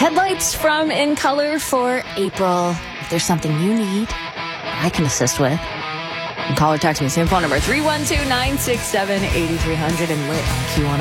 Headlights from In Color for April. If there's something you need, I can assist with. Call or text me. Same phone number, 312-967-8300 and lit on Q1.